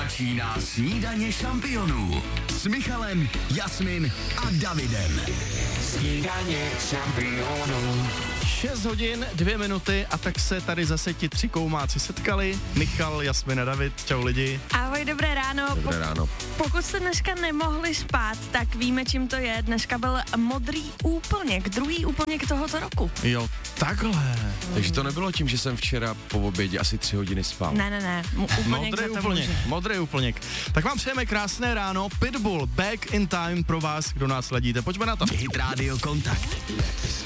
Začíná snídaně šampionů s Michalem, Jasmin a Davidem. Snídaně šampionů. 6 hodin, 2 minuty a tak se tady zase ti 3 koumáci setkali. Michal, Jasmin a David, čau lidi. Ahoj, dobré ráno. Dobré ráno. Pokud jste dneska nemohli spát, tak víme, čím to je. Dneska byl modrý úplněk, druhý úplněk tohoto roku. Jo, takhle. Takže to nebylo tím, že jsem včera po obědě asi 3 hodiny spal. Ne. Modrý úplněk. Tak vám přejeme krásné ráno. Pitbull, Back in Time pro vás, kdo nás sledíte. Pojďme na to. Hit Radio Kontakt.